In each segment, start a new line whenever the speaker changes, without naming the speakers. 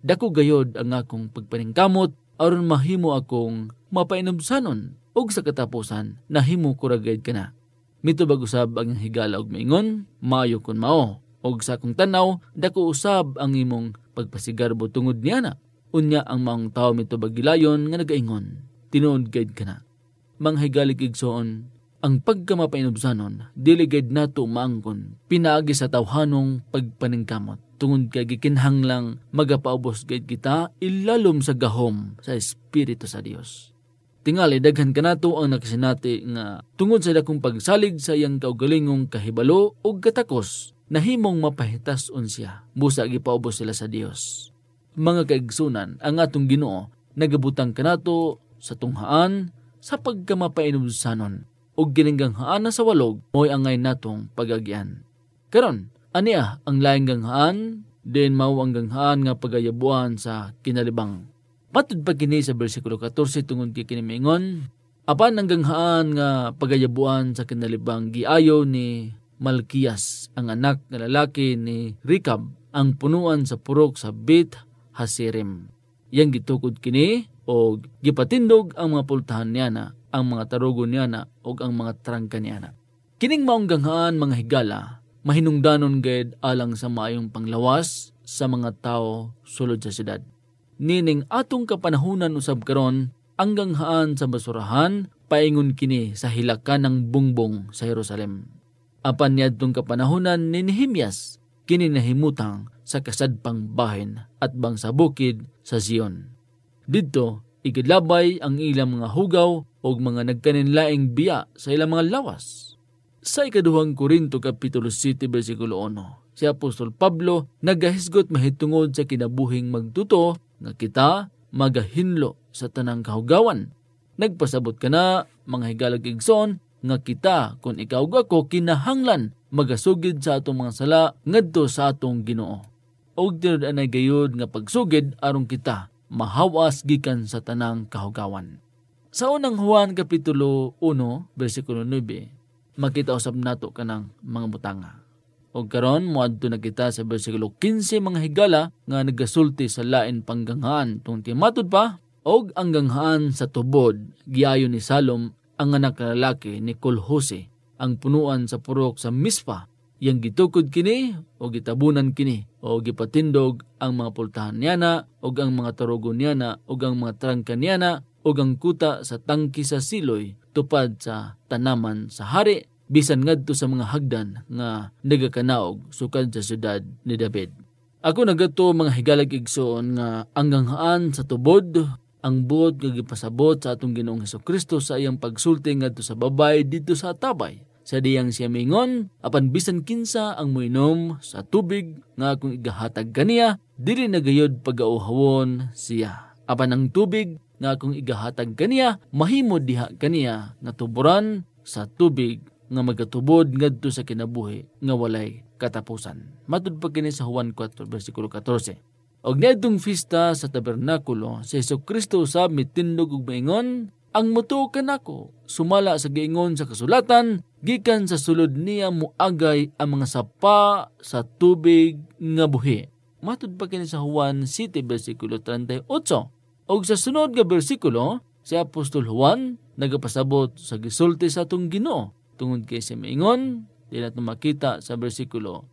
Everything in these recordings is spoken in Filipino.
dako gayod ang akong pagpaningkamot aron mahimo akong mapainumsanon ug sa katapusan nahimo ko ragayad kana. Mitubag usab ang higala og maingon, maayo kun mao. Og sa akong tanaw, dako usab ang imong pagpasigarbo tungod niana. Unya ang maong tao mitubag gilayon nga nagaingon, tinuod gayud kana. Manghigalig igsoon, ang pagkamapainubsanon, dili gayud nato maangkon, pinaagi sa tawhanong pagpaningkamot. Tungod kay gikinhanglang magapaubos gayud kita ilalom sa gahom sa Espiritu sa Dios. Tingali daghan kanato ang nakasinati nga tungod sa dakong pagsalig sa iyang kaugalingong kahibalo ug katakos nahimong mapahitas unsya busa gipaubos sila sa Dios. Mga kaigsunan, ang atong Ginoo nagabutang kanato sa tunghaan sa pagkamapainusanon ug gininganghaan na sa walog mo'y angay natong pagagyan. Karon, ania ang laing ganghaan din mao ang ganghaan nga pagayabuan sa kinalibang. Matud pa kini sa bersikulo 14 tungod kay kini maingon, apan ang ganghaan nga pagayabuan sa kinalibang giayo ni Malkiyas, ang anak nga lalaki ni Rikab, ang punuan sa purok sa Beth Hasirim. Yang gitukod kini o gipatindog ang mga pultahan niyana, ang mga tarugon niyana o ang mga trangka niyana. Kining maong ganghaan mga higala, mahinungdanon gayud alang sa maayong panglawas sa mga tao sulod sa syudad. Nining atong kapanahunan usab karon ang ganghaan sa basurahan paingon kini sa hilakan ng bungbong sa Jerusalem. Apan niadtong kapanahunan ni Nehemias kini nahimutang sa kasadpang bahin at bang sa bukid sa Zion. Didto igilabay ang ilang mga hugaw o mga nagkaninlaing biya sa ilang mga lawas. Sa ikaduhang Korinto Kapitulo 7 versikulo 1, si Apostol Pablo nagahisgot mahitungod sa kinabuhing magtuto nga kita magahinlo sa tanang kahugawan. Nagpasabot ka na, mga higalag igsoon, nga kita, kung ikaw ako, kinahanglan, magasugid sa atong mga sala, ngadto sa atong Ginoo. Og tinud anay gayud nga pagsugid, aron kita, mahawas gikan sa tanang kahugawan. Sa unang Juan Kapitulo 1, versikulo 9, makita usab nato kanang mga butanga. O karon moadto na kita sa bersikulo 15 mga higala nga nagasulti sa lain pangganghaan tungod matod pa og ang ganghaan sa tubod giayo ni Salom ang anak na lalaki ni Kolhose ang punuan sa purok sa Mispa yang gitukod kini o gitabunan kini o gipatindog ang mga pultahan niyana og ang mga tarugon niyana og ang mga trangka niyana og ang kuta sa tangki sa Siloy tupad sa tanaman sa hari bisan ngadto sa mga hagdan nga nagakanaog sukad sa syudad ni David. Ako nagato mga higalag igsoon nga ang ganghaan sa tubod, ang buot nga gipasabot sa atong Ginoong Hesukristo sa iyang pagsulti ngadto sa babay dito sa tabay. Sa diyang siya mingon, apan bisan kinsa ang moinom sa tubig nga kung igahatag kaniya, dili nagayod pagauhawon siya. Apan ang tubig nga kung igahatag kaniya, mahimo diha kaniya nga tuburan sa tubig nga magatubod ngadto sa kinabuhi nga walay katapusan. Matud pa kini sa Juan 4 versikulo 14. Og niadtong fiesta sa tabernakulo, si Hesukristo usab mitindog og maingon, ang muto kanako sumala sa giingon sa kasulatan, gikan sa sulod niya muagay ang mga sapa sa tubig nga buhi. Matud pa kini sa Juan 7 versikulo 38. Og sa sunod nga bersikulo, si Apostol Juan nagapasabot sa gisulti sa atong Ginoo. Tungod kay si maingon, di natin makita sa versikulo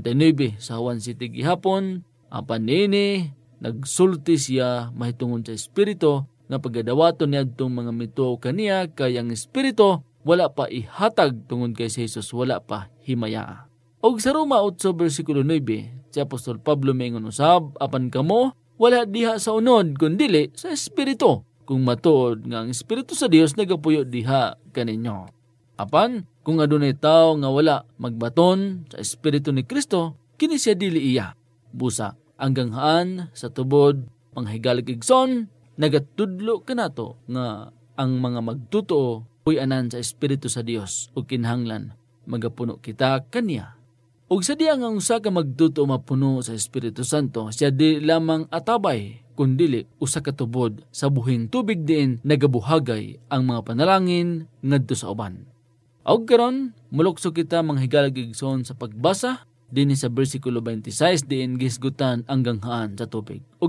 39 sa Juan City gihapon, apan nini, nagsulti siya mahitungod sa Espiritu, nga pagadawaton niya itong mga mituo kaniya, kay ang Espiritu wala pa ihatag tungod kay si Jesus wala pa himaya. Og sa Roma 8 versikulo 9, si Apostol Pablo maingon usab, apan kamo, wala diha sa unod, kundili sa Espiritu, kung matuod nga ang Espiritu sa Dios nagapuyo diha kaninyo. Apan, kung adunay tao nga wala magbaton sa Espiritu ni Kristo, kini siya dili iya. Busa, ang ganghaan sa tubod, panghigalig igsoon, nagatudlo kanato nga ang mga magtutuo puy-anan sa Espiritu sa Dios o kinhanglan magapuno kita kaniya. Og sa diya nga usa ka magtutuo mapuno sa Espiritu Santo, siya di lamang atabay, kundili usa ka tubod sa buhing tubig diin nagabuhagay ang mga panalangin ngadto sa uban. Og karon, mulokso kita mga higalag igsoon sa pagbasa dinhi sa bersikulo 26 diin gisgutan ang ganghaan sa tubig.